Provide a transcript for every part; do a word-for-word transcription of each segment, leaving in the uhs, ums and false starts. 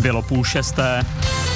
Bylo půl šesté.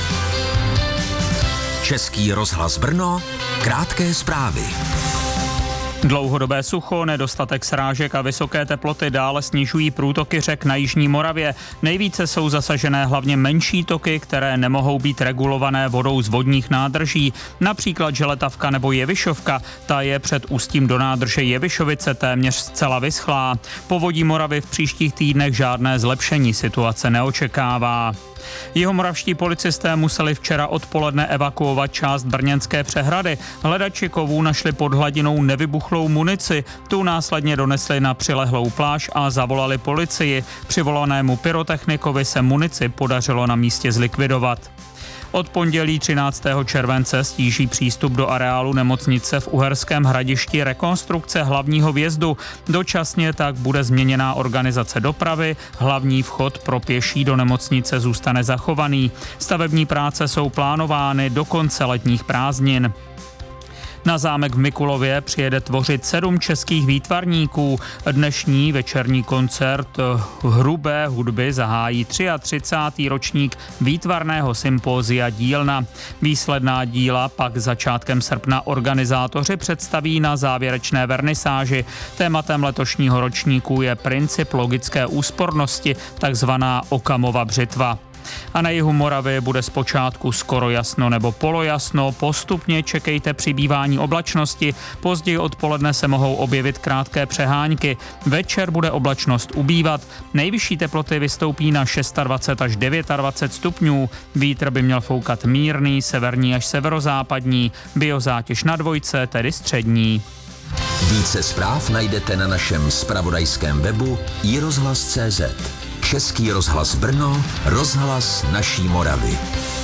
Český rozhlas Brno, krátké zprávy. Dlouhodobé sucho, nedostatek srážek a vysoké teploty dále snižují průtoky řek na jižní Moravě. Nejvíce jsou zasažené hlavně menší toky, které nemohou být regulované vodou z vodních nádrží, například Želetavka nebo Jevišovka. Ta je před ústím do nádrže Jevišovice téměř zcela vyschlá. Povodí Moravy v příštích týdnech žádné zlepšení situace neočekává. Jihomoravští policisté museli včera odpoledne evakuovat část brněnské přehrady. Hledači kovů našli pod hladinou nevybuchlou munici. Tu následně donesli na přilehlou pláž a zavolali policii. Přivolanému pyrotechnikovi se munici podařilo na místě zlikvidovat. Od pondělí třináctého července stíží přístup do areálu nemocnice v Uherském Hradišti rekonstrukce hlavního vjezdu. Dočasně tak bude změněná organizace dopravy, hlavní vchod pro pěší do nemocnice zůstane zachovaný. Stavební práce jsou plánovány do konce letních prázdnin. Na zámek v Mikulově přijede tvořit sedm českých výtvarníků. Dnešní večerní koncert hrubé hudby zahájí třicátý třetí ročník výtvarného sympózia Dílna. Výsledná díla pak začátkem srpna organizátoři představí na závěrečné vernisáži. Tématem letošního ročníku je princip logické úspornosti, takzvaná Okamova břitva. A na jihu Moravy bude zpočátku skoro jasno nebo polojasno, postupně čekejte přibývání oblačnosti, později odpoledne se mohou objevit krátké přehánky, večer bude oblačnost ubývat, nejvyšší teploty vystoupí na dvacet šest až dvacet devět stupňů, vítr by měl foukat mírný, severní až severozápadní, biozátěž na dvojce, tedy střední. Více zpráv najdete na našem zpravodajském webu i rozhlas tečka cé zet. Český rozhlas Brno, rozhlas naší Moravy.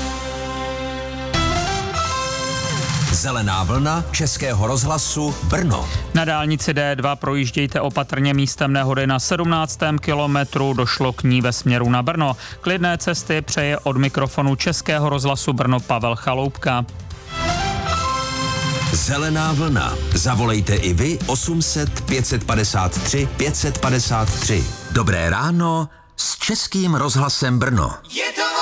Zelená vlna Českého rozhlasu Brno. Na dálnici D dva projíždějte opatrně místem nehody na sedmnáctém kilometru, došlo k ní ve směru na Brno. Klidné cesty přeje od mikrofonu Českého rozhlasu Brno Pavel Chaloupka. Zelená vlna. Zavolejte i vy osm set pět padesát tři pět padesát tři. Dobré ráno s Českým rozhlasem Brno. Je to